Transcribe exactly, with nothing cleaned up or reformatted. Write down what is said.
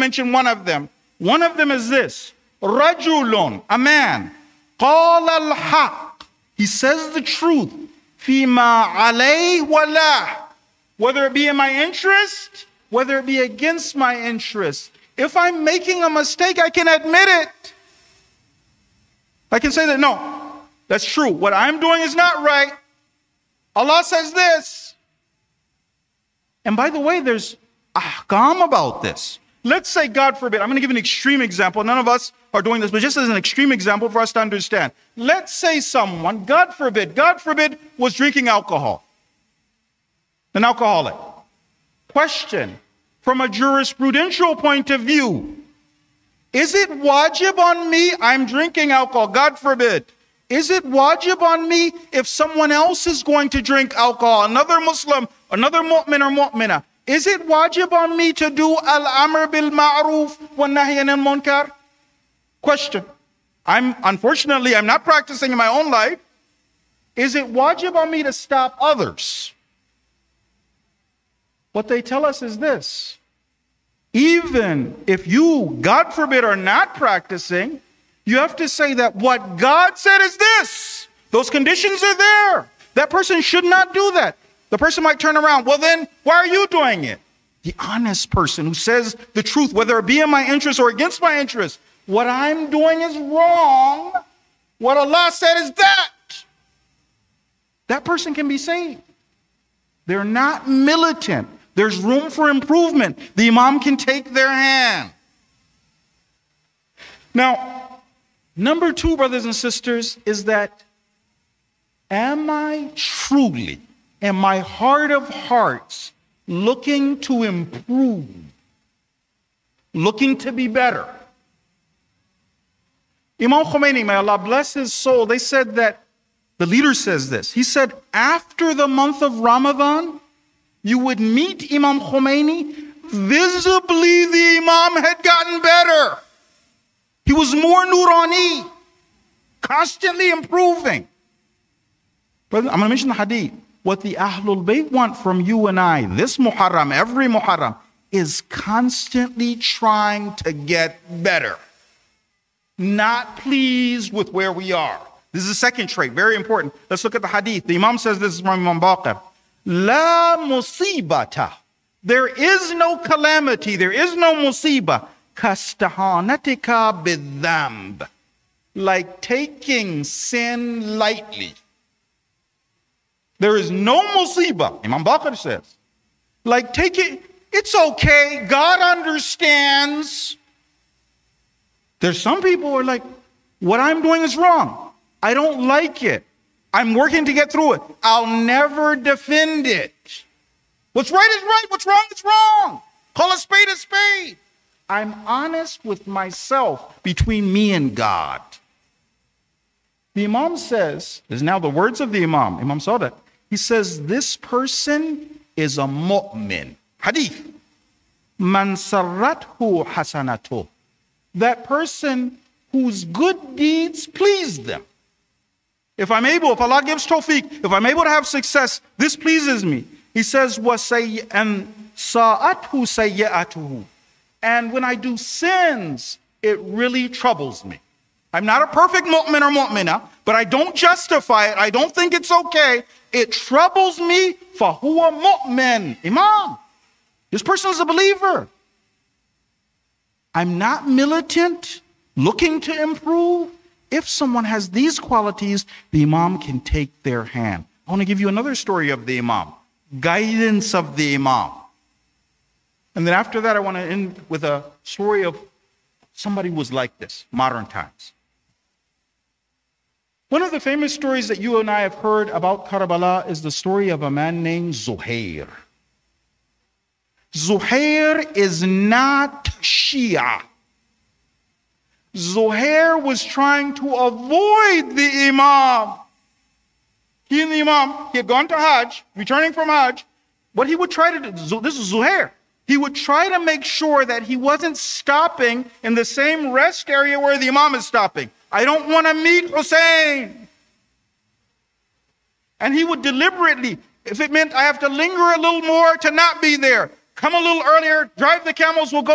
mention one of them. One of them is this. Rajulun, a man. Qala al-haq. He says the truth. Fima alayh wala. Whether it be in my interest, whether it be against my interest. If I'm making a mistake, I can admit it. I can say that, no, that's true. What I'm doing is not right. Allah says this. And by the way, there's ahkam about this. Let's say, God forbid, I'm going to give an extreme example. None of us are doing this, but just as an extreme example for us to understand. Let's say someone, God forbid, God forbid, was drinking alcohol. An alcoholic. Question, from a jurisprudential point of view, is it wajib on me? I'm drinking alcohol, God forbid. Is it wajib on me if someone else is going to drink alcohol, another Muslim, another mu'min or mu'minah? Is it wajib on me to do al-amr bil ma'ruf wa nahy anil munkar? Question. I'm, unfortunately, I'm not practicing in my own life. Is it wajib on me to stop others? What they tell us is this. Even if you, God forbid, are not practicing, you have to say that what God said is this. Those conditions are there. That person should not do that. The person might turn around. Well, then, why are you doing it? The honest person who says the truth, whether it be in my interest or against my interest. What I'm doing is wrong. What Allah said is that. That person can be saved. They're not militant. There's room for improvement. The Imam can take their hand. Now, number two, brothers and sisters, is that am I truly, in my heart of hearts, looking to improve, looking to be better? Imam Khomeini, may Allah bless his soul, they said that, the leader says this, he said, after the month of Ramadan, you would meet Imam Khomeini, visibly the Imam had gotten better. He was more Nurani, constantly improving. But I'm going to mention the hadith. What the Ahlul Bayt want from you and I, this Muharram, every Muharram, is constantly trying to get better. Not pleased with where we are. This is the second trait, very important. Let's look at the hadith. The Imam says this is from Imam Baqir. La musibata. There is no calamity, there is no musibah. Kastahanatika bidhamb. Like taking sin lightly. There is no musibah, Imam Baqir says. Like taking, it's okay, God understands. There's some people who are like, what I'm doing is wrong. I don't like it. I'm working to get through it. I'll never defend it. What's right is right. What's wrong is wrong. Call a spade a spade. I'm honest with myself between me and God. The Imam says, this is now the words of the Imam, Imam Sadiq. He says, this person is a mu'min. Hadith. Man sarrathu hasanatuh. That person whose good deeds please them. If I'm able, if Allah gives tawfiq, if I'm able to have success, this pleases me. He says, وَسَيْئًا سَاءَتْهُ سَيِّئَتُهُ. And when I do sins, it really troubles me. I'm not a perfect mu'min or mu'minah, but I don't justify it. I don't think it's okay. It troubles me. فَهُوَ mu'min. Imam. This person is a believer. I'm not militant, looking to improve. If someone has these qualities, the Imam can take their hand. I want to give you another story of the Imam. Guidance of the Imam. And then after that, I want to end with a story of somebody who was like this, modern times. One of the famous stories that you and I have heard about Karbala is the story of a man named Zuhair. Zuhair is not Shia. Zuhair was trying to avoid the Imam. He and the Imam, he had gone to Hajj, returning from Hajj. What he would try to do, this is Zuhair, he would try to make sure that he wasn't stopping in the same rest area where the Imam is stopping. I don't want to meet Hussein. And he would deliberately, if it meant I have to linger a little more to not be there, come a little earlier, drive the camels, we'll go